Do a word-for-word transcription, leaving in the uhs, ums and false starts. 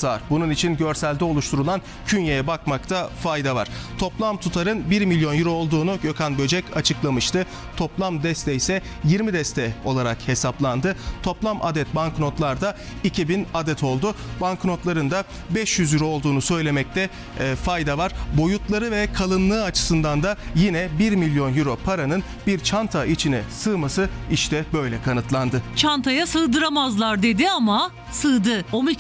sığar. Bunun için görselde oluşturulan künyeye bakmakta fayda var. Toplam tutarın bir milyon euro olduğunu Gökhan Böcek açıklamıştı. Toplam deste ise yirmi deste olarak hesaplandı. Toplam adet banknotlarda iki bin adet oldu. Banknotların da beş yüz euro olduğunu söylemekte e, fayda var. Boyutları ve kalınlığı açısından da yine bir milyon euro paranın bir çanta içine sığması işte böyle kanıtlandı. Çantaya sığdıramazlar dedi ama sığdı. O miktar